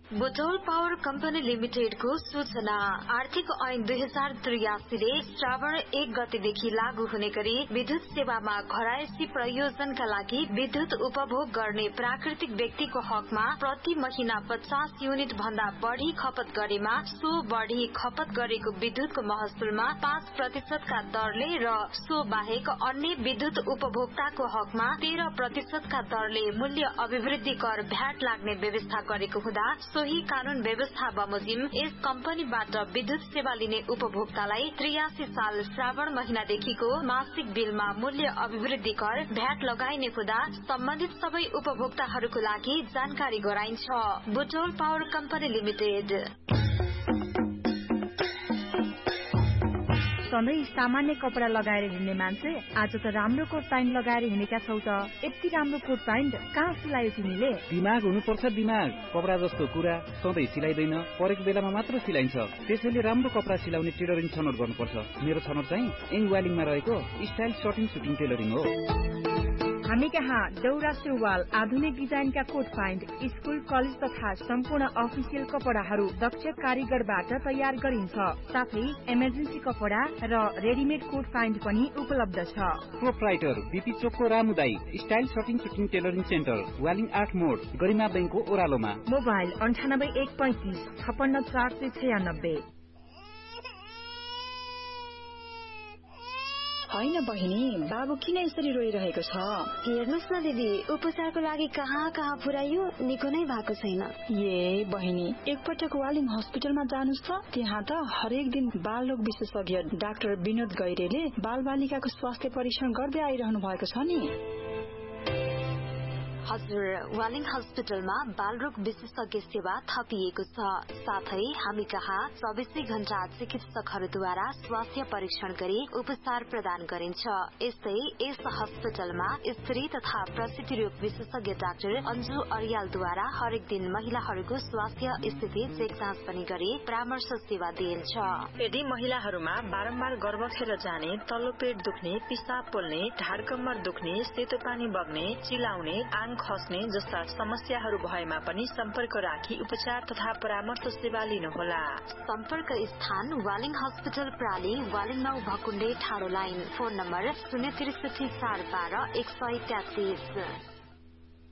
Butwal power company लिमिटेडको सूचना। आर्थिक ऐन 2083 ले श्रावण 1 गतेदेखि लागू हुने गरी विद्युत सेवामा घरायसी प्रयोजनका लागि विद्युत उपभोग गर्ने प्राकृतिक व्यक्तिको हकमा प्रति महिना 50 युनिट भन्दा बढ़ी खपत गरेमा सो बढ़ी खपत गरेको विद्युतको महसुलमा 5% का दरले र सो बाहेक अन्य विद्युत उपभोक्ताको हकमा 13% का दरले मूल्य अभिवृद्धि कर भ्याट लाग्ने व्यवस्था गरेको हुँदा सोही कानून व्यवस्था बमोजिम यस कम्पनीबाट विद्युत सेवा लिने उपभोक्तालाई 83 साल श्रावण महिनादेखिको मासिक बिलमा मूल्य अभिवृद्धि कर भ्याट लगाइने हुँदा सम्बन्धित सबै उपभोक्ताहरूको लागि जानकारी गराइन्छ। Butwal power company limited. सधैँ सामान्य कपडा लगाएर हिँड्ने मान्छे आज त राम्रो कोट प्यान्ट लगाएर हिँडेका छौ त। यति राम्रो कोट प्यान्ट कहाँ सिलायो तिमीले? दिमाग हुनुपर्छ दिमाग। कपडा जस्तो कुरा सधैँ सिलाइदैन, परेको बेलामा मात्र सिलाइन्छ। त्यसैले राम्रो कपडा सिलाउने टेलरिङ छनौट गर्नुपर्छ। मेरो छनौट चाहिँ एङवालिङमा रहेको स्टाइल सर्टिङ सुटिङ टेलरिङ हो। हामी कहाँ दौरा सुरुवाल, आधुनिक डिजाइनका कोट प्यान्ट, स्कुल कलेज तथा सम्पूर्ण अफिसियल कपडाहरू दक्ष कारीगरबाट तयार गरिन्छ। साथै इमर्जेन्सी कपडा र रेडिमेड कोट प्यान्ट पनि उपलब्ध छ। प्रोप्राइटर बीपी चोकको रामुदाई style shirting shooting tailoring centre, Waling 8 मोड, गरिमा बैंकको ओरालोमा। मोबाइल 981535 56496। होइन बहिनी, बाबु किन यसरी रोइरहेको छ? हेर्नुस् न दिदी, उपचारको लागि कहाँ कहाँ पुर्याइयो, निको नै भएको छैन। ए बहिनी, एकपटक वालिङ हस्पिटलमा जानुस् त। त्यहाँ त हरेक दिन बाल रोग विशेषज्ञ डाक्टर विनोद गैरेले बाल बालिकाको स्वास्थ्य परीक्षण गर्दै आइरहनु भएको छ नि। हजुर, वालिङ हस्पिटलमा बालरोग विशेषज्ञ सेवा थपिएको छ। साथै हामी कहाँ 24 घण्टा चिकित्सकहरूद्वारा स्वास्थ्य परीक्षण गरी उपचार प्रदान गरिन्छ। यस्तै यस हस्पिटलमा स्त्री तथा प्रसूति रोग विशेषज्ञ डाक्टर अन्जु अर्यालद्वारा हरेक दिन महिलाहरूको स्वास्थ्य स्थिति चेक जाँच पनि गरी परामर्श सेवा दिइन्छ। यदि महिलाहरूमा बारम्बार गर्भ खेर जाने, तल्लो पेट दुख्ने, पिसाब पोल्ने, ढाड कम्मर दुख्ने, सेतो पानी बग्ने, चिलाउने, खस्ने जस्ता समस्याहरू भएमा पनि सम्पर्क राखी उपचार तथा परामर्श सेवा लिनुहोला। सम्पर्क स्थान वालिङ हस्पिटल प्राली, वालिङ 9 भकुण्डे ठाडो लाइन। Phone number 063 412 133।